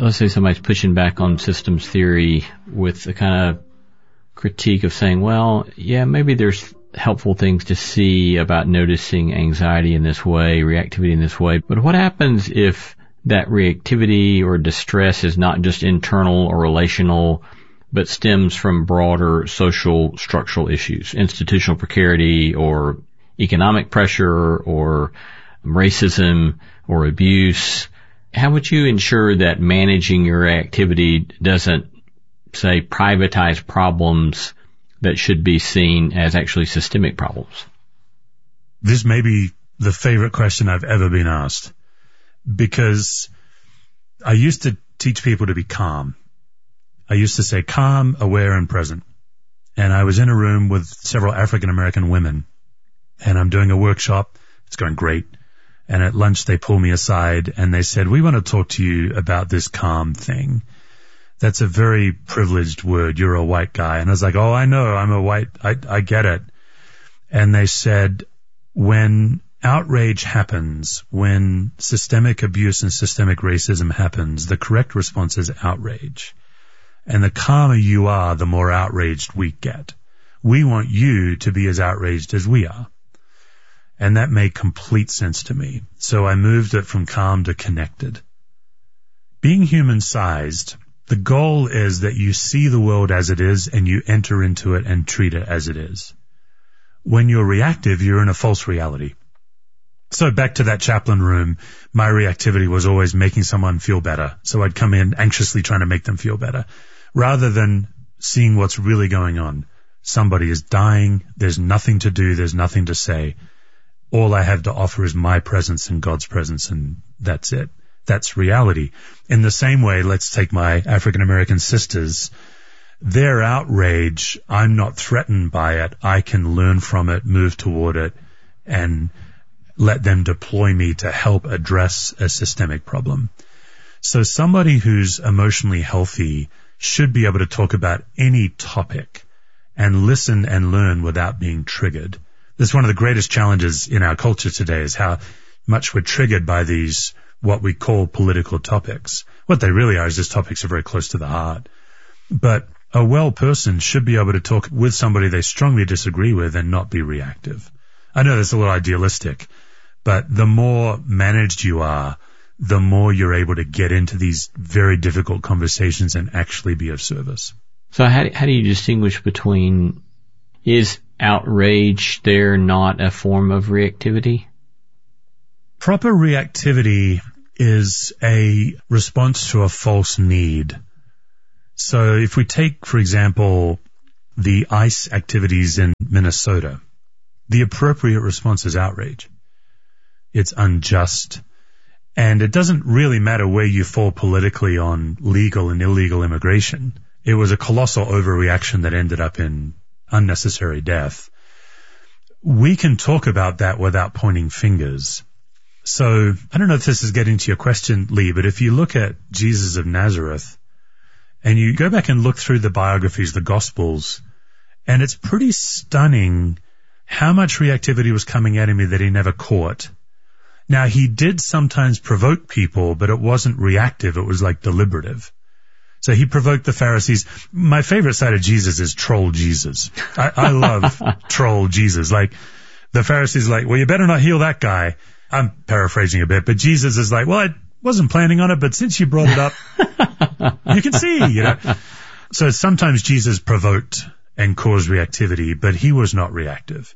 let's say somebody's pushing back on systems theory with the kind of critique of saying, well, yeah, maybe there's helpful things to see about noticing anxiety in this way, reactivity in this way. But what happens if that reactivity or distress is not just internal or relational, but stems from broader social structural issues, institutional precarity or economic pressure or racism or abuse? How would you ensure that managing your activity doesn't, say, privatize problems that should be seen as actually systemic problems? This may be the favorite question I've ever been asked, because I used to teach people to be calm. I used to say calm, aware, and present. And I was in a room with several African American women, and I'm doing a workshop. It's going great. And at lunch, they pull me aside and they said, we want to talk to you about this calm thing. That's a very privileged word. You're a white guy. And I was like, oh, I know. I'm a white. I get it. And they said, when outrage happens, when systemic abuse and systemic racism happens, the correct response is outrage. And the calmer you are, the more outraged we get. We want you to be as outraged as we are. And that made complete sense to me. So I moved it from calm to connected. Being human-sized, the goal is that you see the world as it is and you enter into it and treat it as it is. When you're reactive, you're in a false reality. So back to that chaplain room, my reactivity was always making someone feel better. So I'd come in anxiously trying to make them feel better, rather than seeing what's really going on. Somebody is dying. There's nothing to do. There's nothing to say. All I have to offer is my presence and God's presence, and that's it. That's reality. In the same way, let's take my African American sisters. Their outrage, I'm not threatened by it. I can learn from it, move toward it, and let them deploy me to help address a systemic problem. So somebody who's emotionally healthy should be able to talk about any topic and listen and learn without being triggered. This is one of the greatest challenges in our culture today, is how much we're triggered by these, what we call political topics. What they really are is just topics are very close to the heart. But a well person should be able to talk with somebody they strongly disagree with and not be reactive. I know that's a little idealistic, but the more managed you are, the more you're able to get into these very difficult conversations and actually be of service. So how do you distinguish between, is outrage there not a form of reactivity? Proper reactivity is a response to a false need. So if we take, for example, the ICE activities in Minnesota, the appropriate response is outrage. It's unjust. And it doesn't really matter where you fall politically on legal and illegal immigration. It was a colossal overreaction that ended up in unnecessary death. We can talk about that without pointing fingers. So I don't know if this is getting to your question, Lee, but if you look at Jesus of Nazareth and you go back and look through the biographies, the Gospels, and it's pretty stunning how much reactivity was coming at him that he never caught. Now, he did sometimes provoke people, but it wasn't reactive. It was like deliberative. So he provoked the Pharisees. My favorite side of Jesus is troll Jesus. I love troll Jesus. Like the Pharisees like, well, you better not heal that guy. I'm paraphrasing a bit, but Jesus is like, well, I wasn't planning on it, but since you brought it up, you can see, you know. So sometimes Jesus provoked and caused reactivity, but he was not reactive.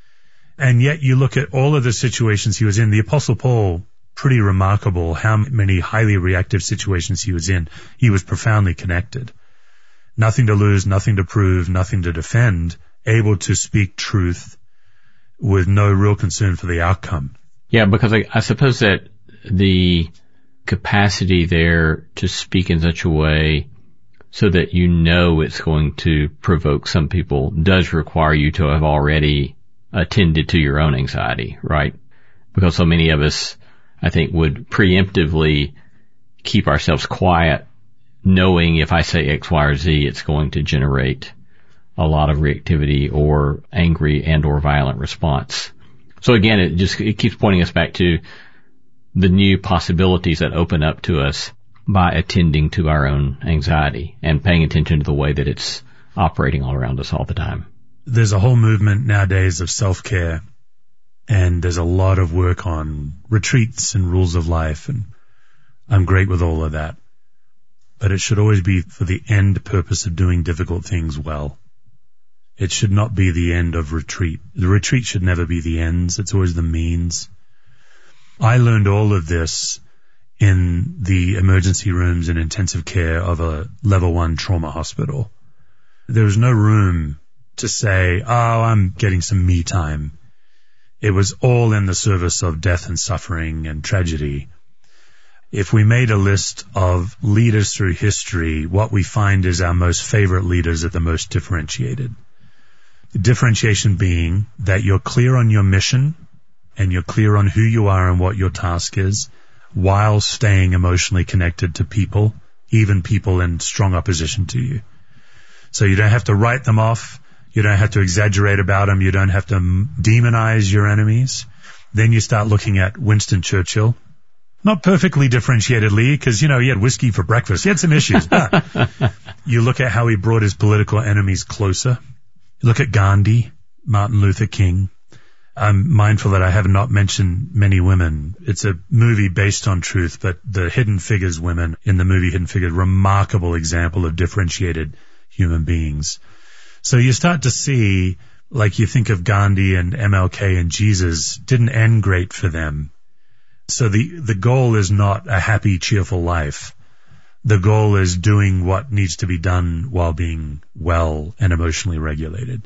And yet you look at all of the situations he was in. The Apostle Paul, pretty remarkable how many highly reactive situations he was in. He was profoundly connected. Nothing to lose, nothing to prove, nothing to defend, able to speak truth with no real concern for the outcome. Yeah, because I suppose that the capacity there to speak in such a way so that you know it's going to provoke some people does require you to have already attended to your own anxiety, right? Because so many of us, I think, would preemptively keep ourselves quiet, knowing if I say X, Y, or Z, it's going to generate a lot of reactivity or angry and or violent response. So again, it keeps pointing us back to the new possibilities that open up to us by attending to our own anxiety and paying attention to the way that it's operating all around us all the time. There's a whole movement nowadays of self-care, and there's a lot of work on retreats and rules of life, and I'm great with all of that. But it should always be for the end purpose of doing difficult things well. It should not be the end of retreat. The retreat should never be the ends. It's always the means. I learned all of this in the emergency rooms and intensive care of a level 1 trauma hospital. There was no room to say, oh, I'm getting some me time. It was all in the service of death and suffering and tragedy. If we made a list of leaders through history, what we find is our most favorite leaders are the most differentiated. The differentiation being that you're clear on your mission and you're clear on who you are and what your task is, while staying emotionally connected to people, even people in strong opposition to you. So you don't have to write them off. You don't have to exaggerate about them. You don't have to demonize your enemies. Then you start looking at Winston Churchill. Not perfectly differentiatedly, because, he had whiskey for breakfast. He had some issues, but you look at how he brought his political enemies closer. You look at Gandhi, Martin Luther King. I'm mindful that I have not mentioned many women. It's a movie based on truth, but the Hidden Figures women in the movie Hidden Figures, remarkable example of differentiated human beings. So you start to see, like you think of Gandhi and MLK and Jesus, didn't end great for them. So the goal is not a happy, cheerful life. The goal is doing what needs to be done while being well and emotionally regulated.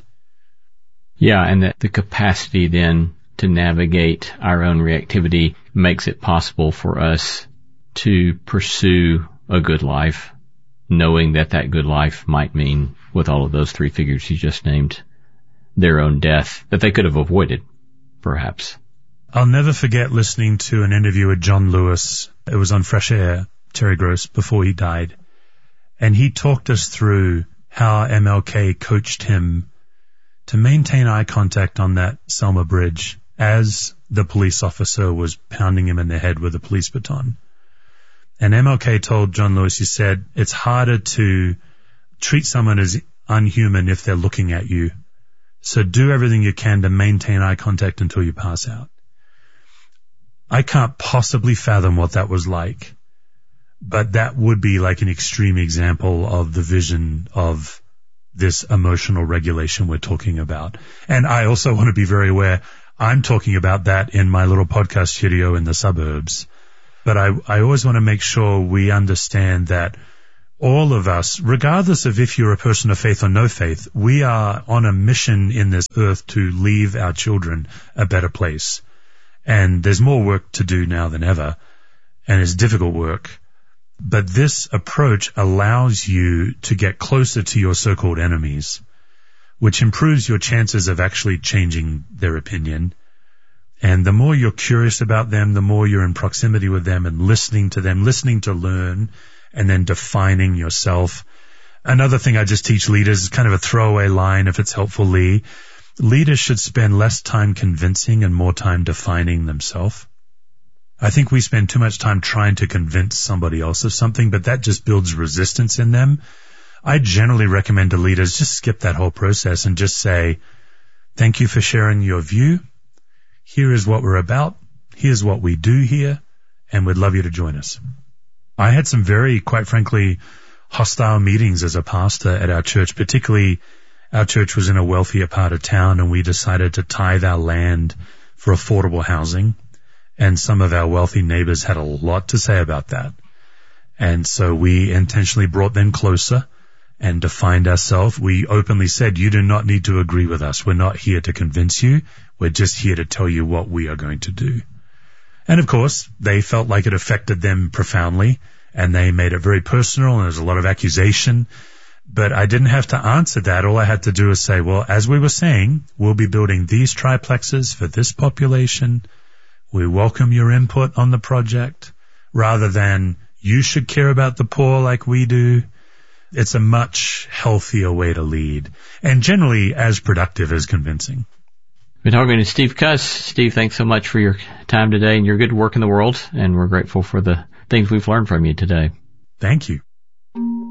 Yeah, and the capacity then to navigate our own reactivity makes it possible for us to pursue a good life, knowing that that good life might mean, with all of those 3 figures you just named, their own death that they could have avoided, perhaps. I'll never forget listening to an interview with John Lewis. It was on Fresh Air, Terry Gross, before he died. And he talked us through how MLK coached him to maintain eye contact on that Selma Bridge as the police officer was pounding him in the head with a police baton. And MLK told John Lewis, he said, it's harder to treat someone as unhuman if they're looking at you. So do everything you can to maintain eye contact until you pass out. I can't possibly fathom what that was like, but that would be like an extreme example of the vision of this emotional regulation we're talking about. And I also want to be very aware, I'm talking about that in my little podcast studio in the suburbs. But I always want to make sure we understand that all of us, regardless of if you're a person of faith or no faith, we are on a mission in this earth to leave our children a better place. And there's more work to do now than ever, and it's difficult work. But this approach allows you to get closer to your so-called enemies, which improves your chances of actually changing their opinion. And the more you're curious about them, the more you're in proximity with them and listening to them, listening to learn, and then defining yourself. Another thing I just teach leaders is kind of a throwaway line, if it's helpful, Lee. Leaders should spend less time convincing and more time defining themselves. I think we spend too much time trying to convince somebody else of something, but that just builds resistance in them. I generally recommend to leaders just skip that whole process and just say, thank you for sharing your view. Here is what we're about. Here's what we do here, and we'd love you to join us. I had some very, quite frankly, hostile meetings as a pastor at our church, particularly our church was in a wealthier part of town, and we decided to tithe our land for affordable housing. And some of our wealthy neighbors had a lot to say about that. And so we intentionally brought them closer and defined ourselves. We openly said, you do not need to agree with us. We're not here to convince you. We're just here to tell you what we are going to do. And of course, they felt like it affected them profoundly, and they made it very personal, and there was a lot of accusation. But I didn't have to answer that. All I had to do was say, well, as we were saying, we'll be building these triplexes for this population. We welcome your input on the project, rather than you should care about the poor like we do. It's a much healthier way to lead, and generally as productive as convincing. We're talking to Steve Cuss. Steve, thanks so much for your time today and your good work in the world, and we're grateful for the things we've learned from you today. Thank you.